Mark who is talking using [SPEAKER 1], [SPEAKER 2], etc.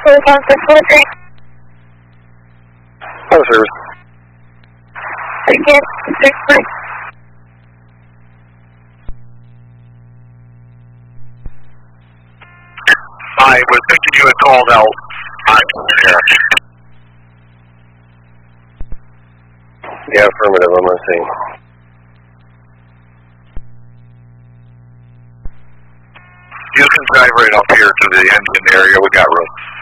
[SPEAKER 1] Hello, service.
[SPEAKER 2] Again, 6-3.
[SPEAKER 3] I was thinking you had called out. Here.
[SPEAKER 1] Yeah, affirmative. I'm listening.
[SPEAKER 3] You can drive right up here to the engine area. We got room.